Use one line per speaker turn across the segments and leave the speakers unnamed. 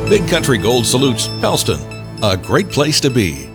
Big Country Gold salutes Pellston, a great place to be.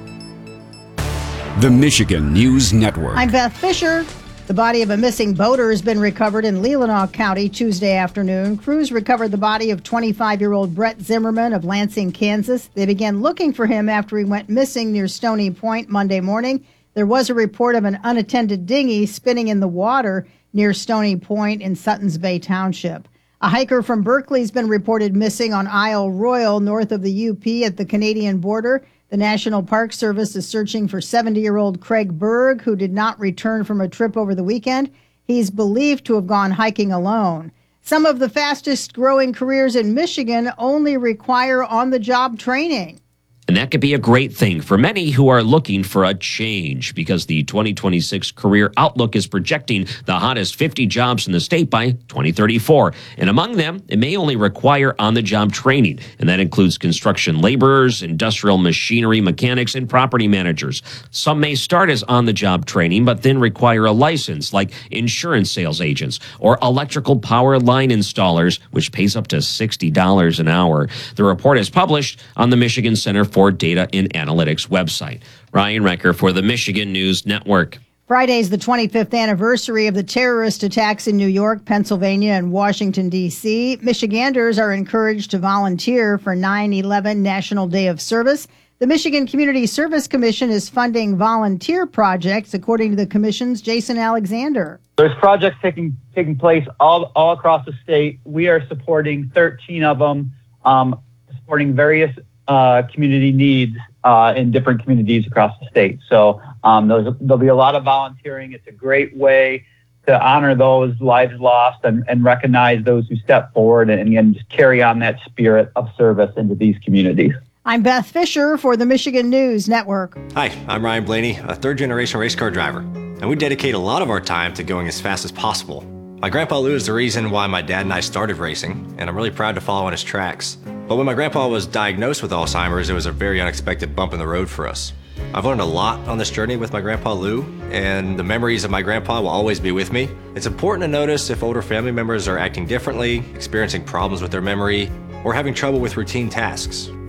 The Michigan News Network.
I'm Beth Fisher. The body of a missing boater has been recovered in Leelanau County Tuesday afternoon. Crews recovered the body of 25-year-old Brett Zimmerman of Lansing, Kansas. They began looking for him after he went missing near Stony Point Monday morning. There was a report of an unattended dinghy spinning in the water near Stony Point in Suttons Bay Township. A hiker from Berkeley has been reported missing on Isle Royal north of the UP at the Canadian border. The National Park Service is searching for 70-year-old Craig Berg, who did not return from a trip over the weekend. He's believed to have gone hiking alone. Some of the fastest growing careers in Michigan only require on-the-job training.
And that could be a great thing for many who are looking for a change, because the 2026 Career Outlook is projecting the hottest 50 jobs in the state by 2034. And among them, it may only require on-the-job training. And that includes construction laborers, industrial machinery mechanics, and property managers. Some may start as on-the-job training, but then require a license, like insurance sales agents or electrical power line installers, which pays up to $60 an hour. The report is published on the Michigan Center for Data and Analytics website. Ryan Recker for the Michigan News Network.
Friday's the 25th anniversary of the terrorist attacks in New York, Pennsylvania, and Washington, D.C. Michiganders are encouraged to volunteer for 9/11 National Day of Service. The Michigan Community Service Commission is funding volunteer projects, according to the commission's Jason Alexander.
There's projects taking place all across the state. We are supporting 13 of them, supporting various community needs in different communities across the state. So there'll be a lot of volunteering. It's a great way to honor those lives lost and recognize those who step forward and again, just carry on that spirit of service into these communities.
I'm Beth Fisher for the Michigan News Network.
Hi, I'm Ryan Blaney, a third-generation race car driver, and we dedicate a lot of our time to going as fast as possible. My grandpa Lou is the reason why my dad and I started racing, and I'm really proud to follow in his tracks. But when my grandpa was diagnosed with Alzheimer's, it was a very unexpected bump in the road for us. I've learned a lot on this journey with my grandpa Lou, and the memories of my grandpa will always be with me. It's important to notice if older family members are acting differently, experiencing problems with their memory, or having trouble with routine tasks.